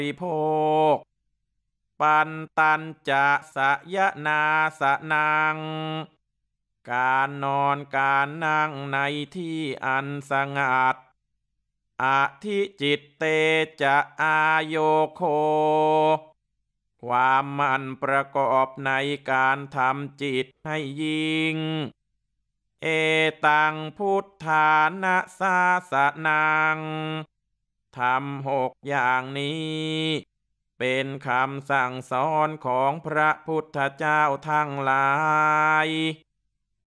ริโภคปันตันจะสยนาสนังการนอนการนั่งในที่อันสงัดอธิจิตเตจะอายโยโคความมันประกอบในการทำจิตให้ยิ่งเอตังพุทธานะสาสนังทำ6อย่างนี้เป็นคำสั่งสอนของพระพุทธเจ้าทั้งหลาย